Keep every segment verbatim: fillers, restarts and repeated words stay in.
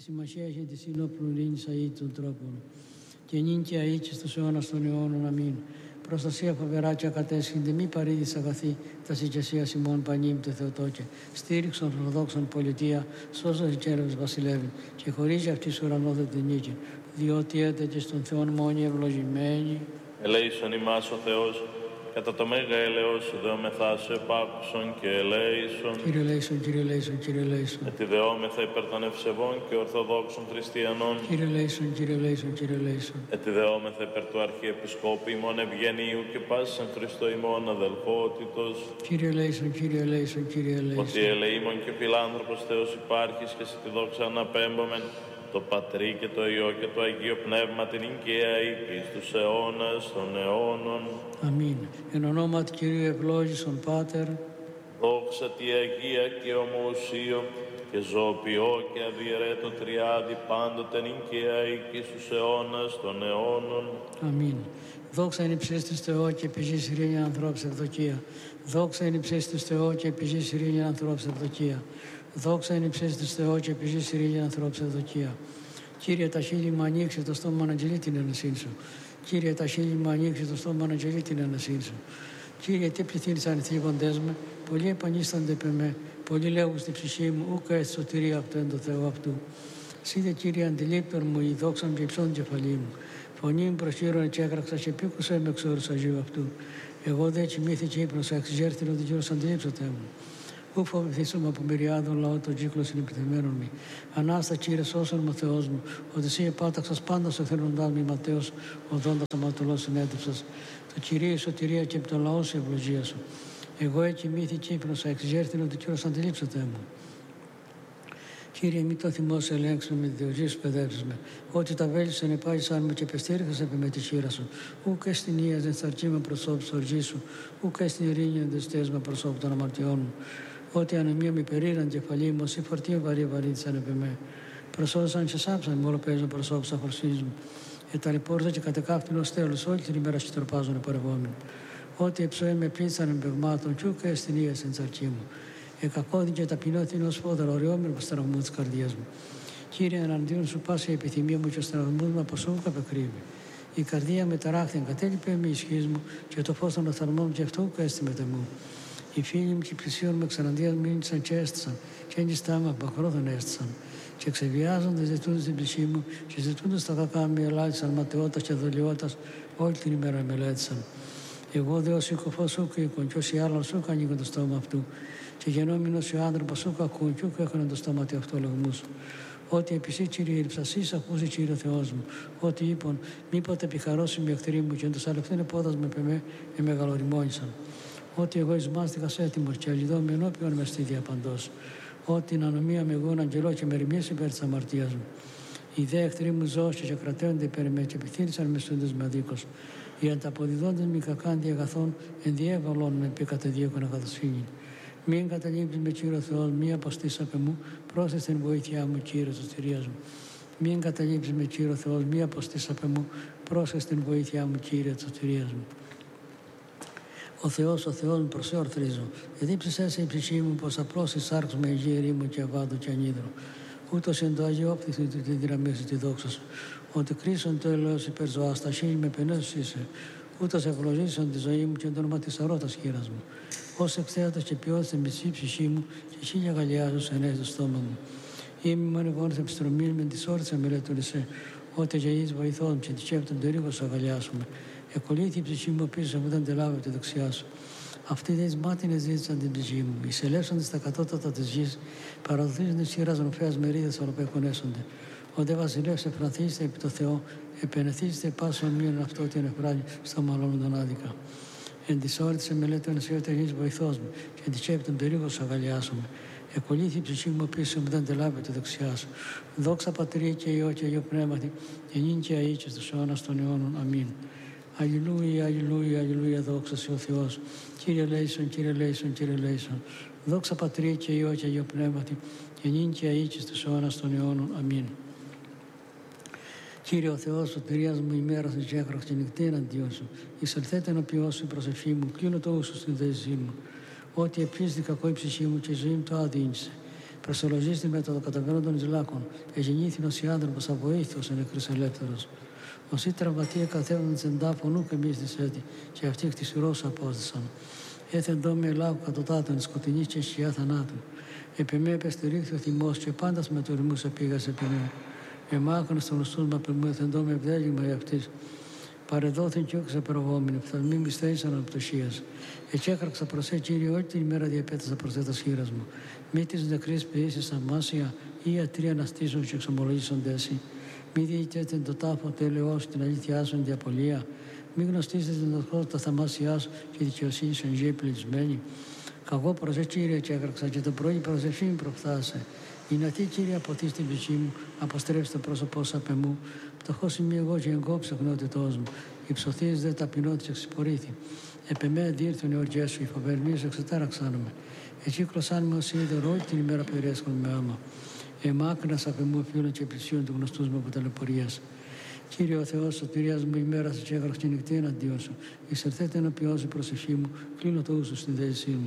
Συμμαχία έχει τη σύνοπλου ειρήνης αή των τρόπων. Και νυν και αή και στους αιώνας των αιώνων. Αμήν. Προστασία φοβερά και ακατέσχυνται, μη παρήδης αγαθή, τα συγκεσίας ημών πανίμτε Θεοτόκε. Στήριξον ορθοδόξον πολιτεία, σώζον κέρβες βασιλεύει, και χωρίζει αυτή σου ουρανόδετη νίκη, διότι έτε και στον Θεόν μόνοι ευλογημένοι. Ελέησον ημάς ο Θεός, κατά το μέγα έλεος σου δεόμεθά σου επάκουσον και ελέησον. Κύριε ελέησον, Κύριε ελέησον, Κύριε ελέησον. Ετιδεόμεθα υπέρ των ευσεβών και ορθοδόξων χριστιανών. Κύριε ελέησον, Κύριε ελέησον, Κύριε ελέησον. Ετιδεόμεθα υπέρ του Αρχιεπισκόπου ημών Ευγενίου και πάσης εν Χριστώ ημών αδελφότητος. Κύριε ελέησον, Κύριε ελέησον, Κύριε ελέησον. Ότι ελεήμων και φιλάνθρωπος Θεός υπάρχεις και σε τη δόξα αναπέμπομεν, το Πατρί και το Υιό και το Αγίο Πνεύμα την οικαία ύπη στους αιώνας των αιώνων. Αμήν. Εν ονόματι Κυρίου ευλόγησον Πάτερ, δόξα τη Αγία και ομοουσίω και ζωοποιώ και αδιαιρέτω τριάδι πάντοτε οικαία ύπη στους αιώνας των αιώνων. Αμήν. Δόξα είναι ψέστης Θεό και επιζής ειρήνη ανθρώπους ευδοκία. Δόξα είναι ψέστης Θεό και επιζής ειρήνη ανθρώπους ευδοκία. Δόξα είναι ψέστης Θεό και επιζής ειρήνη ανθρώπους ευδοκία. Κύριε, τα χείλη μου ανοίξει, το στόμα αναγγελεί την ενεσύν σου. Κύριε, τα χείλη μου ανοίξει, το στόμα αναγγελεί την ενεσύν σου. Κύριε, τι πληθύνεις ανηθίγοντες με, πολλοί επανίστανται επ' εμέ, πολλοί λέγουν στη ψυχή μου, ούκα εις σωτηρία αυτού εν το Θεό αυτού. Σύντε, Κύριε, αντιλήπτορ μου, η δόξα μου και υψών κεφαλή μου. Φωνή μου προσχύρωνε και έκραξα και πήκουσα με εξόρους Αγίου αυτού. Εγώ δε κοιμήθη και ύπνωσα, εξηγέρθην ότι Κύριος αντιλήψατε μου. Ού φοβηθήσουμε από μυριάδων λαό των κύκλων συνεπιθυμένων μη. Ανάστα, Κύριε, σώσον μου Θεός μου, ότι εσύ επάταξας πάντα στο θερνοντάς μη Ματέος, οδόντας αμαρτωλός συνέτευσας. Το Κυρίε η σωτηρία και επί των λαών σου ευλογία σου. Εγώ εκοιμήθη και ύπνωσα, εξηγέρθην ότι Κύριος αντιλήψατε μου. Κύριε, μη το θυμό σε ελέγξουμε με τη διοργή σου παιδεύσεις με. Ότι τα βέλη σου ενεπάγησαν με και πεστήριχας επί με τη χείρα σου. Ούκ εστιν ίας εν θαρκή με προσώπου οργή σου. Ούκ εστιν ειρήνη εν δεστές με προσώπου των αμαρτιών μου. Ότι ανεμία με περίραν κεφαλή μου, εσύ φορτίο βαρύ βαρύτησαν επί με. Προσώδωσαν και σάψαν με όλο παίζον προσώπου στα φορσής μου. Εταλαιπώρησα και κατεκάφτην ως τέλος, όλη την ημέρα σκητροπάζουν επορευόμενοι. Ότι εψωέ με πλήθησαν εμπεγμάτων, κι ούκ εστιν ίας εν τσαρκή μου. Εκακώθηκε ταπεινώθην ως φόδωρο οριόμενο προς στραγμού της καρδιάς μου. Κύριε, εναντίον σου πάση η επιθυμία μου και ο στραγμός μου από σου καπεκρύβει. Η καρδία με ταράχθην κατέλειπε με ισχύς μου και το φως των οφθαλμών μου και αυτό ούκ έστι μετεμού. Οι φίλοι μου και οι πλησίων μου εξαναντίας μου ίνησαν και έστησαν, και ένιστά μου από ακρόδον έστησαν. Και ξεβιάζονται, ζητούνται την πλησί μου, και ζητούνται στα κακά μου ελάτησαν ματαιότητας και δολιότητας, όλη την ημέρα μελέτησαν. Εγώ δε ως οικοφός σου οίκον, και όσοι άλλον σου ανοίγουν το στόμα αυτού. Και γενόμενος ο άνθρωπος σου κακούν, κι ούκ έχωναν το στόμα του αυτού λογμού σου. Ότι επισή, Κύριε, ήλψασής ακούσει, Κύριε Θεός μου. Ότι είπων, μήποτε επιχαρώσουν οι εχθροί μου, και εν τους αλευθύνε πόδας με πεμέ, με μεγαλοριμόνησαν. Ότι εγώ εις μάστηκας έτοιμος, και αλληδώ με ενώπιον με στήδια παντός. Ότι την ανομία με εγώ αγγελώ και με ρημίες υπέρ της αμαρτίας μου. Οι δε εχθροί μου ζώστοι και κρατέονται υπέρ με, και επιθύρισαν με στούντες με αδίκως. Οι ανταποδιδόντες μη κακάντι αγαθών, ενδιέβαλον με επί κατεδίωκον αγαθοσύνη. Μην καταλήψεις με, Κύριο Θεός, μη αποστήσαπε μου, πρόσθεσαι την βοήθειά μου, Κύριε σωτηρίας μου. Μην καταλήψεις με, Κύριο Θεός, μη αποστήσαπε μου, πρόσθεσαι την βοήθειά μου, Κύριε σωτηρίας μου. Ο Θεός, ο Θεός μου προσεορθρίζω, εδίψεσαι σε η ψυχή μου, πως απλώς εις σάρξ με υγιή μου και αβάντο και ανίδρο. Ούτως εν το Αγίο όπτιση του τη δυναμίση τη δόξα σου. Ότι κρίσον το ελαιός υπέρ ζωάς, τα χείλη με πενέσεις είσαι. Ούτως ευλογήσον τη ζωή μου και το όνομα της αρώτας χείρας μου. Ως εξαίατος και ποιότητας μισή ψυχή μου και χίλια γαλλιάζους ενές το στόμα μου. Είμαι μόνο εγώ επιστρομήν με τις ώρες αμελέτων εσέ, ότι για εις βοηθών μου και τη σκέπτον το ρίγο σου αγαλιάσουμε. Εκολύθη η ψυχή μου πίσω μου δεν τελάβει τη δεξιά σου. Αυτοί δε εις μάτινες ζήτησαν την ψυχή μου. Εισελεύσονται στα κατώτατα της γης, παραδοθίζονται εις χειράς νοφέας μερίδες ολοπεκονέσονται. Ο δε βασιλεύς εφρανθείστε επί το Θεό, επενεθείστε πάσον μείον αυτό ότι είναι φράγει στο μαλόν τον άδικα. Εν της όρης εμελέτων εσύ ότι γης βοηθός μου, και εν της σκέπτον το ρίγο σου αγαλιάσουμε. Εκολύθη η ψυχή μου πίσω μου δεν τελάβει τη δεξιά σου. Δόξα Πατρί και Υιό και Αγίο Πνεύματι, και νυν και αεί και στους αιώνας των αιώνων. Αμήν. Αλληλούια, αλληλούια, αλληλούια, δόξα σε ο Θεός. Κύριε λέησον, Κύριε λέησον, Κύριε λέησον. Δόξα Πατρί και Υιό και Αγίο Πνεύματι, και νυν και αεί και στους αιώνας των αιώνων. Αμήν. Κύριε ο Θεός, σωτηρίας μου, ημέρα σου και έκραξ και νυχτή εναντίον σου. Εισελθέτε ενώπιό σου η προσευχή μου, κλείνω το ούσο στην δέσή μου. Ότι επίσης κακό η ψυχή μου και η ζωή μου το αδύνησε. Προσελογίστη με το καταβαίνοντων εις λάκων, εγεννήθην ως η άνθρωπος αβοήθος εν νεκρής ελεύθερος. Ως ή τραυματία καθέβονταν της εντάφων ούκ εμείς της έτη, και αυτοί εκ της ουρός απόστησαν. Έθεν ντόμοι ελάκου κατωτάτων, σκοτεινής και σκιά θανάτου. Επί με επεστηρίχθη ο θυμός και πάντας με το ρημούς επήγας επί με. Εμάκων στον γνωστούς μα περμού έθεν ντόμοι ευδέλιγμα για αυτής. Παρεδόθην κι ούκ επεροβόμενοι, φθαλμοί μισθέησαν αναπτωσίας. Ετσέκραξα προς σε Κύριε, όλη την ημέρα διαπέτασα προς τέτας χείρας μου. Μη της νεκρής ποιήσεις αμάσια ή ιατροί αναστήσουν και εξομολογήσονται εσύ. Μη διοικητέτε το τάφο τέλεος την αλήθειά σου εν διαπολία. Μη γνωστήσετε την δοσκότητα τα θαμάσια σου και δικαιοσύνη σου εν γη πλησμένη. Καγώ προς σε Κύριε ετσέκραξα και το πρωί προς ευχή μου προφθάσε. Δυνατή Κύριε αποθεί στην ψυχή μου, αποστρέψτε το πρόσωπό σου απ' εμού. Πτωχός είμαι εγώ και εγκόψε γνότητός μου. Υψωθείς δε ταπεινότητες εξυπορήθη. Επ' εμέ δίρθουν οι οργές σου, οι φοβερνοί σου εξετάραξαν με. Εκεί κλωσάν με ως είδωρο, όλη την ημέρα περιέσκουν με άμα. Εμάκρυνας απ' εμού φίλων και πλησίων του γνωστούς μου από ταλαιπωρίας. Κύριε ο Θεός, σωτηρίας μου ημέρα σου και έγραφε και νυχτή εναντίον σου. Εισερθέτε ενώπιόν σου η προσευχή μου, κλείνω το ούσου στην δέησή μου.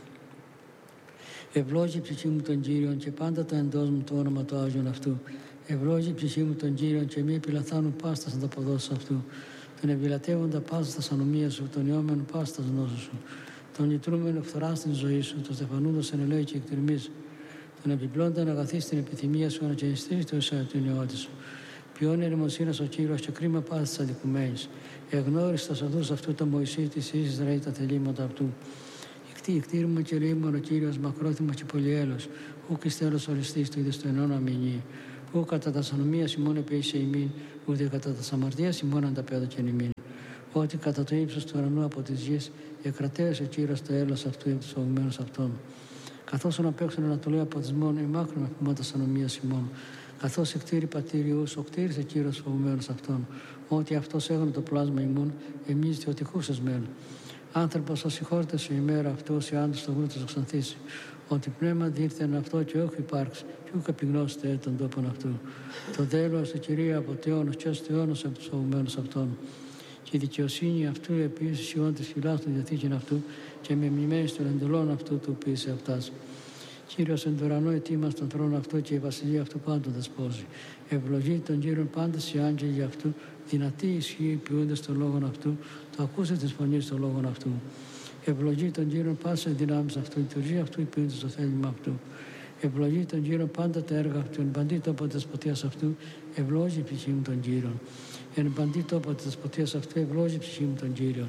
Ευλόγη η ψυχή μου τον Κύριον και πάντα το εντός μου το όνομα του Άγιον αυτού. Ευλόγη η ψυχή μου τον Κύριον και μη επιλαθάνουν πάστα σαν τα ποδόσου αυτού. Τον ευλατεύοντα πάστα στα ανομία σου, τον ιόμενο πάστα γνώσου σου. Τον λυτρούμενο φθορά στην ζωή σου, τον στεφανούντο εν ελέη και εκτιρμή. Τον επιπλώντα να αγαθεί στην επιθυμία σου, ανακαινιστεί το εσάιο του νεώτη σου. Ποιόν ερημοσύνη ο Κύριο και κρίμα πάστη αδικουμένη. Εγνώριστα οδού αυτού το Μωυσή τη Ισραήλ τα θελήματα αυτού. Εκτήρημα και ρήμων ο Κύριος μακρόθυμος και πολυέλος, ούκ εις τέλος οριστής του είδες του ενών αμυνή, ούκ κατά τα σανομίας ημών επέησε ημίν, ούτε κατά τα αμαρτίας ημών ανταπέδωκεν ημίν. Ότι κατά το ύψος του ουρανού από της γης, εκρατέωσε ο Κύριος το έλος αυτού εκ τους φοβημένους αυτών. Καθώς αναπέξουν ανατολή από της μόν, εμάκρυμα από τα σανομίας ημών. Καθώς εκτήρη πατήριους, ο κτήρισε Κύριος φοβημένους αυτών. Ότι αυτός έγνω το πλάσμα ημών, εμείς διοτυχούσες μεν. Άνθρωπος ο συγχώρεται σου ημέρα αυτό, όσοι άντρες το γρούτος εξανθήσει. Ότι πνεύμα δίρθεν αυτό και όχι υπάρξει, και ούκ επιγνώσετε τον τόπον αυτού. Το δέλος του Κυρία από τεώνος και ως τεώνος από τους φοβουμένους αυτών. Και η δικαιοσύνη αυτού επίσης ιών της φυλάς των διαθήκην αυτού και με μνημένης των εντολών αυτού του ποιήσε αυτάς. Κύριος εν το ουρανό ετοίμας τον θρόνο αυτό και η βασιλεία αυτού πάντων δεσπόζει. Ευλογεί τον Κύριον πάντες οι άγγελοι αυτού, δυνατή ισχύει ποιούντες των λόγων αυτού, το ακούσε της φωνής των λόγων αυτού. Ευλογεί τον Κύριον πάσα δυνάμεις αυτού, λειτουργεί αυτού ποιούντες το θέλημα αυτού. Ευλογεί τον Κύριον πάντα τα έργα αυτού, εν παντή τόπο της δεσποτείας αυτού, ευλόγει η ψυχή μου τον Κύριον. Εν παντή τόπο της δεσποτείας αυτού, ευλόγει η ψυχή μου τον Κύριον.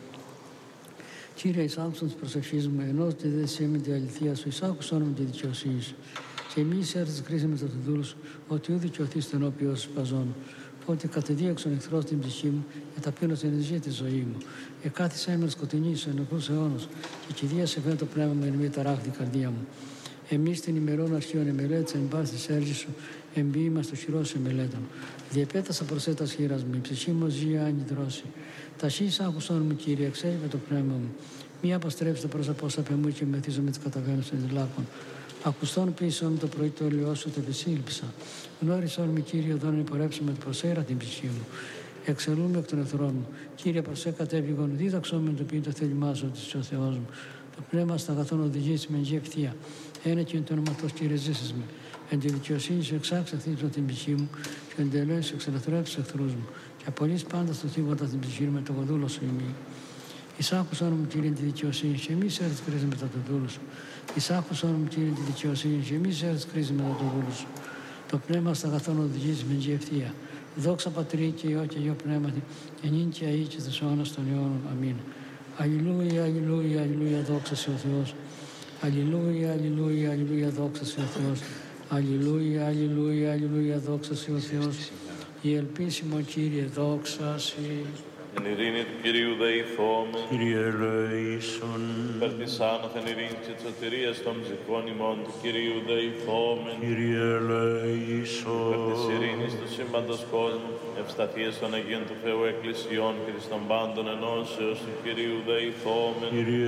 Κύριε, εις άκουσον της προσευχής μου, ενός τη δεσία με την αληθεία σου, εις άκουσον με τη δικαιοσύνη σου. Και εμείς έρθεις κρίση με το δούλου σου, ότι ού δικαιωθείς ενώπιον σου παζών. Ότι κατεδίωξον εχθρός την ψυχή μου, και ταπείνωσε εν ζή τη ζωή μου. Εκάθισα έμεν σκοτεινή σου, εν νεκρούς αιώνος, και κηδίασε φαίνεται το πνεύμα μου εν μη ταράχτη καρδία μου. Εμείς την ημερών αρχείων εμελέτησα εν πάση της έργης σου, εμποιήμα στο χειρό σου εμελέτων. Διεπέτασα προς έτας χείρας μου, η ψυχή μου ζει άνη δρόση. Ταχύς άκουσον μου, Κύριε, εξέλιβε το πνεύμα μου. Μη αποστρέψει το πρόσωπό σου απ' εμού και μεθύσω με τις καταβαίνους των διλάκων. Ακουστών πίσω μου το πρωί το όλιό σου το επισήλυψα. Γνώρισον με, Κύριε, οδόν υπορέψω με το προσέρα την ψυχή μου. Εξελούμε εκ των εχθρών μου. Κύριε, προσέ κατέβηγον, δίδαξό με το ποιήν το θέλημά σου, ότι ο Θεός μου. Το πνεύμα στα αγαθών οδηγήσει με γη ευθεία. Ένα και εν το όνομα του, Κύριε, ζήσεις με. Εν τη δικαιοσύνη σου εξάξα θύψω την ψυχή μου, και εν τελέως σου εξελευθερέψω εχθρούς μου. Και απολύς πάντα στο θύματα την ψυχή μου με το γοδούλο σου ημί. Εισάκουσον μου, Κύριε, τη δικαιοσύνη, και εμείς έρθεις κρίση μετά το δούλο σου. Εισάκουσον μου, Κύριε, τη δικαιοσύνη, και εμείς έρθεις κρίση μετά το δούλο σου. Το πνεύμα στα αγαθών οδηγήσει με γη ευθεία. Δόξα Πατρί και Υιό και Υιό Πνεύματι, και νυν και αεί και στους αιώνας των αιώνων. Αμήν. Αλληλούια, αλληλούια, αλληλούια, δόξα σε ο Θεός. Αλληλούια, αλληλούια, αλληλούια, δόξα σε ο Θεός. Αλληλούια, αλληλούια, αλληλούια, δόξα σε ο Θεός. Η ελπίσιμο, Κύριε, δόξα σε. Εν ειρήνη του Κυρίου δεηθόμεν. Κύριε ελέησον. Υπέρ της άνωθεν ειρήνης και της σωτηρίας των ψυχών ημών του Κυρίου δεηθόμεν. Κύριε ελέησον. Υπέρ της ειρήνης του σύμπαντος κόσμου, ευσταθίας των Αγίων του Θεού Εκκλησιών και της των πάντων ενώσεως του Κυρίου δεηθόμεν. Κύριε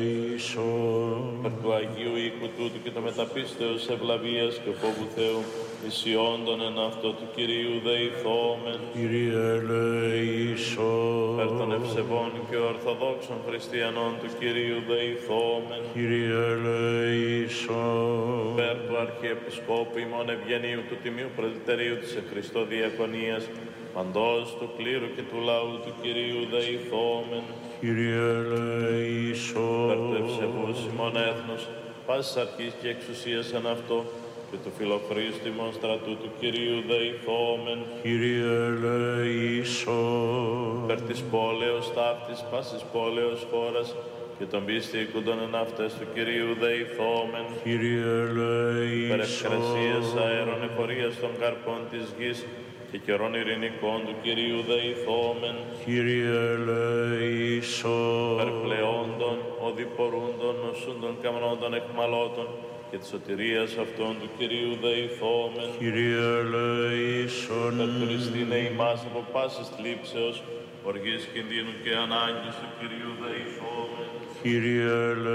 ελέησον. Υπέρ του Αγίου οίκου τούτου και το μεταπίστεως ευλαβίας και φόβου Θεού, Ισιόντων εν αυτό του Κυρίου δεηθόμεν. Κύριε ελέησον. Περ των ευσεβών και ορθοδόξων χριστιανών του Κυρίου δεηθόμεν. Κύριε ελέησον. Περ του Αρχιεπισκόπου ημών Ευγενίου του Τιμίου Πρεσβυτερίου της εν Χριστώ Διακονίας, παντός του κλήρου και του λαού του Κυρίου δεηθόμεν. Κύριε ελέησον. Περ του ευσεβούς ημών έθνος, πάσης αρχής και εξουσίας εν αυτό, και του φιλοχρήστου ημών στρατού του Κυρίου δεηθόμεν. Κύριε ελέησον. Περ της πόλεως ταύτης, πάσης πόλεως χώρας, και των πιστήκοντων εν αυτές του Κυρίου δεηθόμεν. Κύριε ελέησον. Περ ευκρασίας αέρων εφορίας των καρπών της γης, και καιρών ειρηνικών του Κυρίου δεηθόμεν. Κύριε ελέησον. Περ πλεόντων, οδηπορούντων, νοσούντων, καμνόντων, εκμαλώτων, και της σωτηρίας αυτών του Κυρίου δεηθόμεν. Κύριε ελέησον. Περ Χριστίνε ημάς από πάσης θλίψεως, οργής κινδύνου και ανάγκης του Κυρίου δεηθόμεν. Κύριε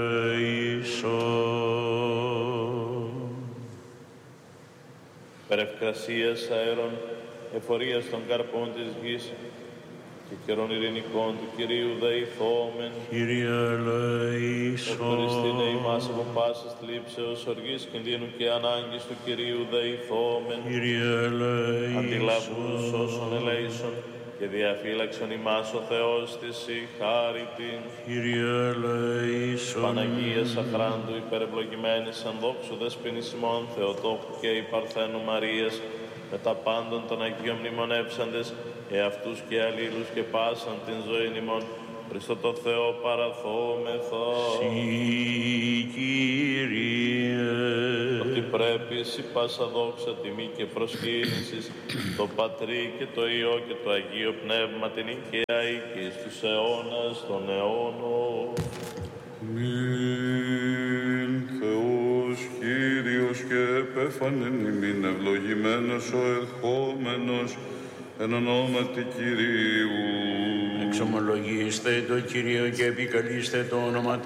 ελέησον. Περ ευκρασίας αέρων, εφορίας των καρπών της γης, και καιρών ειρηνικών του Κυρίου δεηθόμεν. Κύριε ελέησον. Ευχαριστήνε ημάς από πάσης θλίψεως, οργής κινδύνου και ανάγκης του Κυρίου δεηθόμεν. Κύριε ελέησον. Αντιλαβούς όσων ελέησον, και διαφύλαξον ημάς ο Θεός της η χάριτην. Κύριε ελέησον. Παναγίας αχράντου υπερευλογημένης εν δόξου δεσποινής ημών Θεοτόκου και η Παρθένου Μαρίας, με τα πάντων των Αγίων μνημονεύσαντες, εαυτούς και αλλήλους και πάσαν την ζωήν ημών, Χριστό το Θεό παραθόμεθα. Συ, Κύριε. Ότι πρέπει εσύ πάσα δόξα, τιμή και προσκύνησης, το Πατρί και το Υιό και το Αγίο Πνεύμα, την οικαία οίκη στους αιώνας των αιώνων. Μην Θεός Κύριος και επέφανεν ημίν ευλογημένος ο ερχόμενος εν ονόματι Κυρίου. Εξομολογήστε το Κύριο και επικαλείστε το όνομα